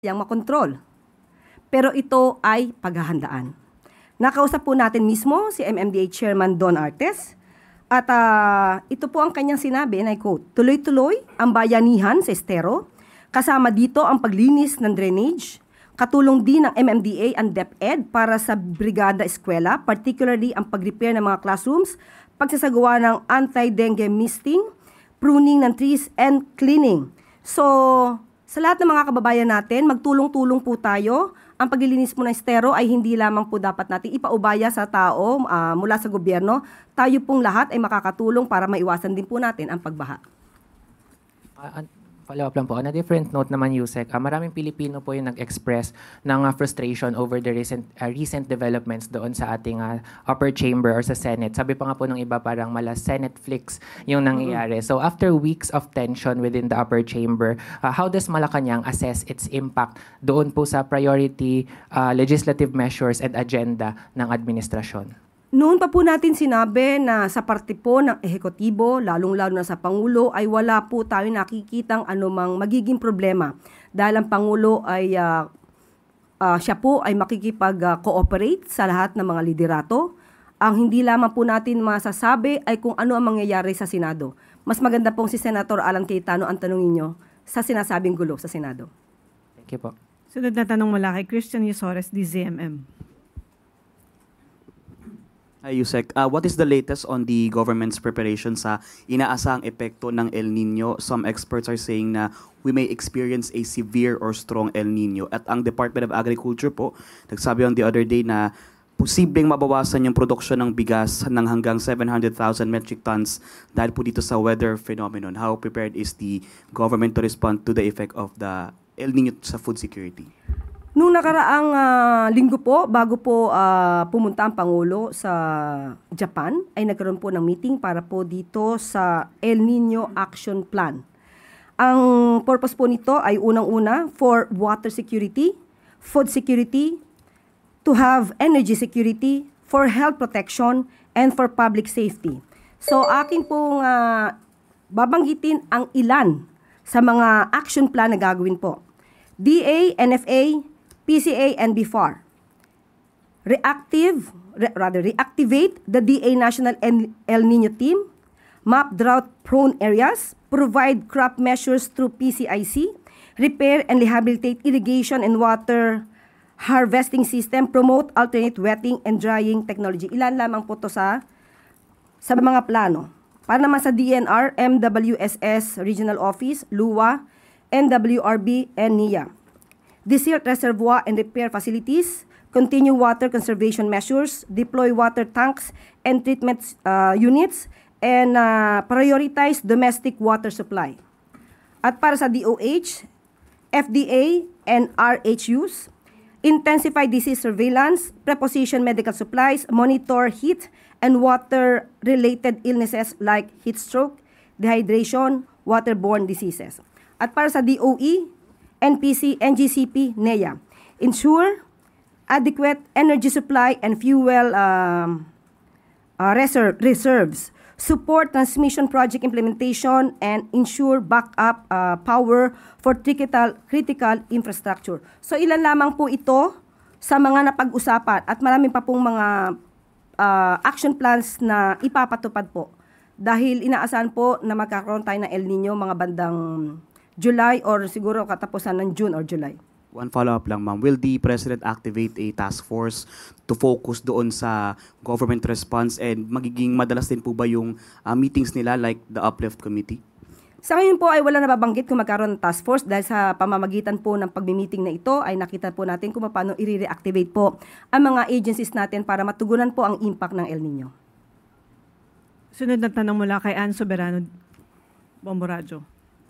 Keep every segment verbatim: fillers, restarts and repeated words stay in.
yang makontrol. Pero ito ay paghahandaan. Nakausap po natin mismo si M M D A Chairman Don Artes at uh, ito po ang kanyang sinabi, and I quote, "Tuloy-tuloy ang bayanihan sa estero, kasama dito ang paglinis ng drainage, katulong din ng M M D A ang DepEd para sa brigada eskwela, particularly ang pag-repair ng mga classrooms, pagsasagawa ng anti-dengue misting, pruning ng trees, and cleaning." So, sa lahat ng mga kababayan natin, magtulong-tulong po tayo. Ang paglilinis po ng estero ay hindi lamang po dapat natin ipaubaya sa tao uh, mula sa gobyerno. Tayo pong lahat ay makakatulong para maiwasan din po natin ang pagbaha. Uh, Follow-up lang po. On a different note naman, Yusek, uh, maraming Pilipino po yung nag-express ng uh, frustration over the recent uh, recent developments doon sa ating uh, upper chamber or sa Senate. Sabi pa nga po ng iba parang mala Senate flicks yung nangyayari. Mm-hmm. So after weeks of tension within the upper chamber, uh, how does Malacanang assess its impact doon po sa priority uh, legislative measures and agenda ng administrasyon? Noon pa po natin sinabi na sa parte po ng ehekutibo, lalong-lalo na sa Pangulo, ay wala po tayo nakikitang anumang magiging problema. Dahil ang Pangulo ay uh, uh, siya po ay makikipag-cooperate sa lahat ng mga liderato. Ang hindi lamang po natin masasabi ay kung ano ang mangyayari sa Senado. Mas maganda pong si Senator Alan Cayetano ang tanongin nyo sa sinasabing gulo sa Senado. Thank you po. Sunod na tanong mula kay Christian Yusores, D Z M M. Hi, Yusek. Uh, what is the latest on the government's preparation sa inaasahang epekto ng El Nino? Some experts are saying na we may experience a severe or strong El Nino. At ang Department of Agriculture po, nagsabi on the other day na posibleng mabawasan yung produksyon ng bigas ng hanggang seven hundred thousand metric tons dahil po dito sa weather phenomenon. How prepared is the government to respond to the effect of the El Nino sa food security? Nung nakaraang uh, linggo po, bago po uh, pumunta ang Pangulo sa Japan, ay nagkaroon po ng meeting para po dito sa El Nino Action Plan. Ang purpose po nito ay unang-una for water security, food security, to have energy security, for health protection, and for public safety. So akin pong uh, babanggitin ang ilan sa mga action plan na gagawin po. D A, N F A, P C A, and B F A R. Reactive, re, rather reactivate the D A National El Nino Team, map drought-prone areas, provide crop measures through P C I C, repair and rehabilitate irrigation and water harvesting system, promote alternate wetting and drying technology. Ilan lamang po to sa, sa mga plano. Para naman sa D N R, M W S S Regional Office, LUWA, N W R B, and N I A. Desilt reservoir and repair facilities, continue water conservation measures, deploy water tanks and treatment uh, units, and uh, prioritize domestic water supply. At para sa D O H, F D A, and R H Us, intensify disease surveillance, preposition medical supplies, monitor heat and water-related illnesses like heat stroke, dehydration, waterborne diseases. At para sa D O E, N P C, N G C P, N E A, ensure adequate energy supply and fuel um, uh, reserve, reserves, support transmission project implementation, and ensure backup uh, power for critical, critical infrastructure. So ilan lamang po ito sa mga napag-usapan at marami pa pong mga uh, action plans na ipapatupad po dahil inaasahan po na magkakaroon tayo ng El Nino mga bandang July or siguro katapusan ng June or July. One follow-up lang, ma'am. Will the President activate a task force to focus doon sa government response and magiging madalas din po ba yung uh, meetings nila like the Uplift Committee? Sa ngayon po ay wala nababanggit kung magkaroon ng task force dahil sa pamamagitan po ng pagmi-meeting na ito ay nakita po natin kung paano i-reactivate po ang mga agencies natin para matugunan po ang impact ng El Nino. Sunod na tanong mula kay Ann Soberano, Bomboradyo.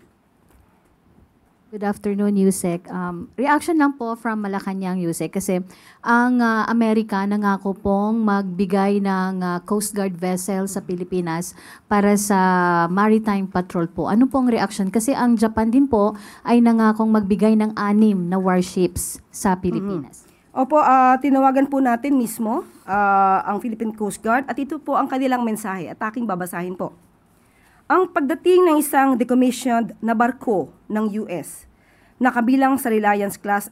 Good afternoon, Yusek. Um, reaction lang po from Malacanang, Yusek, kasi ang uh, Amerika nangako pong magbigay ng uh, Coast Guard vessel sa Pilipinas para sa maritime patrol po. Ano pong reaction? Kasi ang Japan din po ay nangakong magbigay ng anim na warships sa Pilipinas. Mm-hmm. Opo, uh, tinawagan po natin mismo uh, ang Philippine Coast Guard at ito po ang kanilang mensahe at aking babasahin po. Ang pagdating ng isang decommissioned na barko ng U S na kabilang sa Reliance class